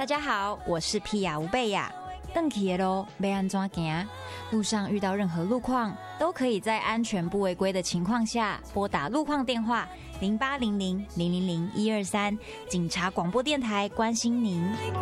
家好，我是皮亚吴贝亚。邓起的路要安怎行？路上遇到任何路况，都可以在安全不违规的情况下，拨打路况电话0800000123，警察广播电台关心您。